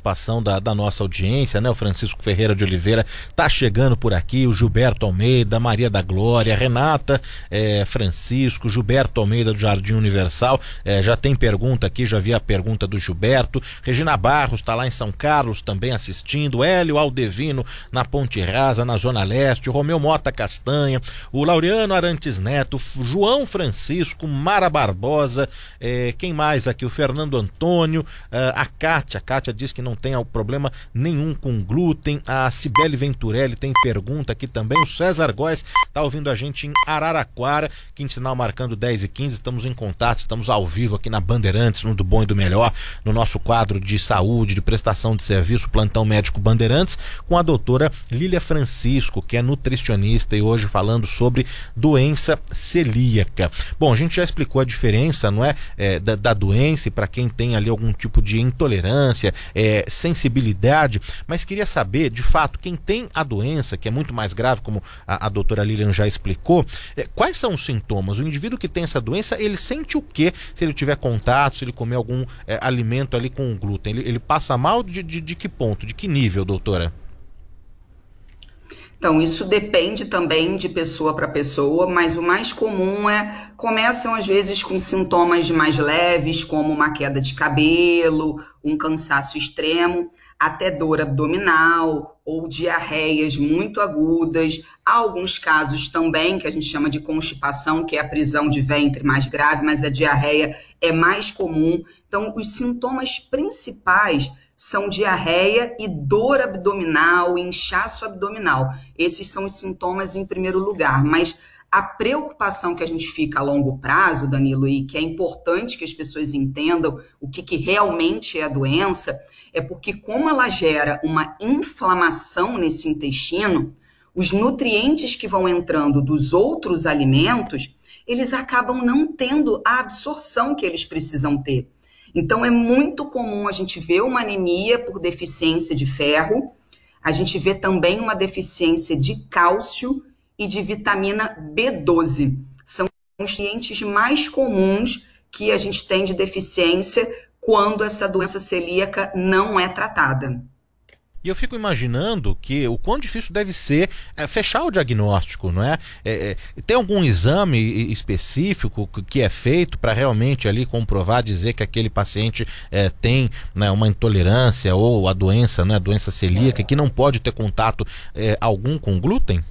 participação da nossa audiência, né? O Francisco Ferreira de Oliveira tá chegando por aqui, o Gilberto Almeida, Maria da Glória, Renata Francisco, Gilberto Almeida do Jardim Universal, já tem pergunta aqui, já vi a pergunta do Gilberto. Regina Barros está lá em São Carlos também assistindo, Hélio Aldevino na Ponte Rasa, na Zona Leste, o Romeu Mota Castanha, o Laureano Arantes Neto, João Francisco, Mara Barbosa, quem mais aqui? O Fernando Antônio, a Kátia diz que não tem problema nenhum com glúten, a Cibele Venturelli tem pergunta aqui também, o César Góes está ouvindo a gente em Araraquara, quinto sinal marcando 10h15, estamos em contato, estamos ao vivo aqui na Bandeirantes, no Do Bom e do Melhor, no nosso quadro de saúde, de prestação de serviço, Plantão Médico Bandeirantes, com a doutora Lília Francisco, que é nutricionista e hoje falando sobre doença celíaca. Bom, a gente já explicou a diferença, não é, da doença e para quem tem ali algum tipo de intolerância, sensibilidade, mas queria saber, de fato, quem tem a doença, que é muito mais grave, como a doutora Lilian já explicou, quais são os sintomas? O indivíduo que tem essa doença, ele sente o quê se ele tiver contato, se ele comer algum alimento ali com glúten? Ele passa mal de que ponto, de que nível, doutora? Então, isso depende também de pessoa para pessoa, mas o mais comum começam às vezes com sintomas mais leves, como uma queda de cabelo, um cansaço extremo, até dor abdominal ou diarreias muito agudas. Há alguns casos também que a gente chama de constipação, que é a prisão de ventre mais grave, mas a diarreia é mais comum. Então, os sintomas principais são diarreia e dor abdominal, inchaço abdominal. Esses são os sintomas em primeiro lugar, mas a preocupação que a gente fica a longo prazo, Danilo, e que é importante que as pessoas entendam o que realmente é a doença, é porque como ela gera uma inflamação nesse intestino, os nutrientes que vão entrando dos outros alimentos, eles acabam não tendo a absorção que eles precisam ter. Então, é muito comum a gente ver uma anemia por deficiência de ferro, a gente vê também uma deficiência de cálcio e de vitamina B12. São os nutrientes mais comuns que a gente tem de deficiência quando essa doença celíaca não é tratada. E eu fico imaginando que o quão difícil deve ser fechar o diagnóstico, não é? Tem algum exame específico que é feito para realmente ali comprovar, dizer que aquele paciente tem, né, uma intolerância ou a doença, né, a doença celíaca, que não pode ter contato algum com glúten?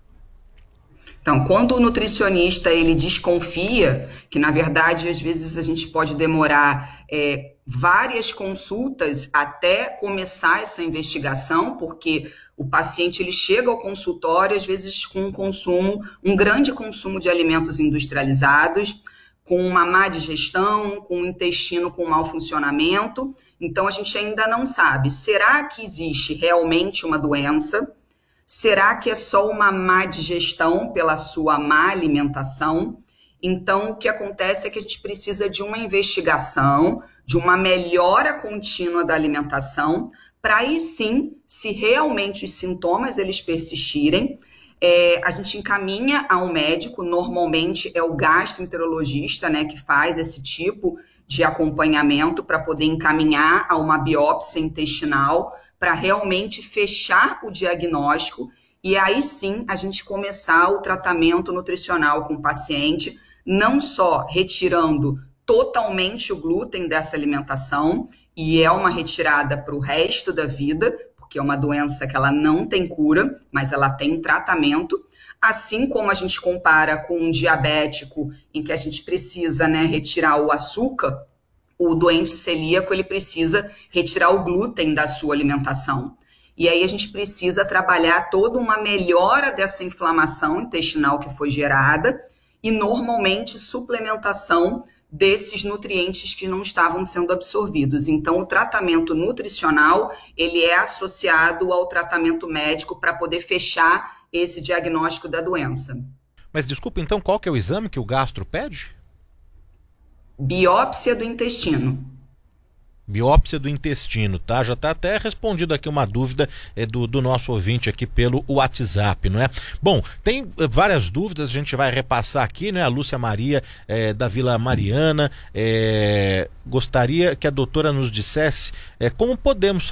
Então, quando o nutricionista ele desconfia, que na verdade às vezes a gente pode demorar várias consultas até começar essa investigação, porque o paciente ele chega ao consultório às vezes com um grande consumo de alimentos industrializados, com uma má digestão, com o intestino com mau funcionamento. Então a gente ainda não sabe, será que existe realmente uma doença? Será que é só uma má digestão pela sua má alimentação? Então, o que acontece é que a gente precisa de uma investigação, de uma melhora contínua da alimentação, para aí sim, se realmente os sintomas eles persistirem, a gente encaminha a um médico, normalmente é o gastroenterologista, né, que faz esse tipo de acompanhamento para poder encaminhar a uma biópsia intestinal, para realmente fechar o diagnóstico e aí sim a gente começar o tratamento nutricional com o paciente, não só retirando totalmente o glúten dessa alimentação, e é uma retirada para o resto da vida, porque é uma doença que ela não tem cura, mas ela tem tratamento, assim como a gente compara com um diabético, em que a gente precisa, né, retirar o açúcar, o doente celíaco ele precisa retirar o glúten da sua alimentação. E aí a gente precisa trabalhar toda uma melhora dessa inflamação intestinal que foi gerada e normalmente suplementação desses nutrientes que não estavam sendo absorvidos. Então o tratamento nutricional ele é associado ao tratamento médico para poder fechar esse diagnóstico da doença. Mas desculpa, então qual que é o exame que o gastro pede? Biópsia do intestino. Biópsia do intestino, tá? Já tá até respondido aqui uma dúvida do nosso ouvinte aqui pelo WhatsApp, não é? Bom, tem várias dúvidas, a gente vai repassar aqui, né? A Lúcia Maria da Vila Mariana gostaria que a doutora nos dissesse como podemos